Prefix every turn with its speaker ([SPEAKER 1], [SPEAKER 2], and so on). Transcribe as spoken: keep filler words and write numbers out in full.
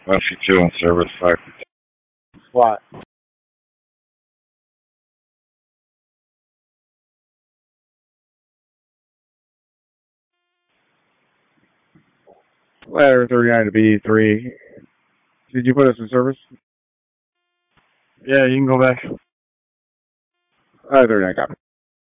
[SPEAKER 1] one fifty-two in service, five.
[SPEAKER 2] What? Ladder thirty-nine to B three. Did you put us in service? Yeah, you can go back. Uh, thirty-nine, copy.